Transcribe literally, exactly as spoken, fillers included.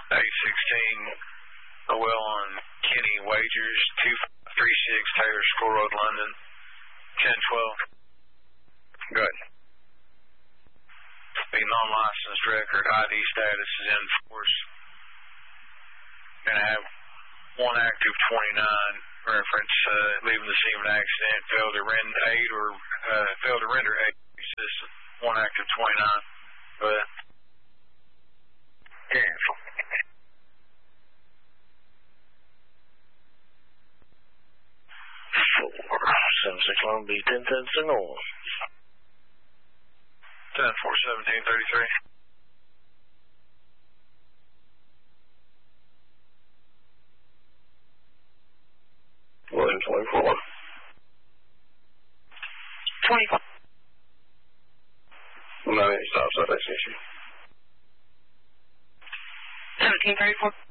eight sixteen, well on Kenny Wagers, two five three six Taylor School Road, London, ten twelve. Good. The non-licensed record I D status is in force. Going to have one active twenty-nine reference, uh, leaving the scene of an accident, failed to render aid or uh, failed to render aid assistance. One active twenty-nine. Go ahead. Cancel. Four seven six one B ten ten signal. ten four seventeen thirty-three. William twenty-four. twenty-four. No, stops at that issue. seventeen thirty-four.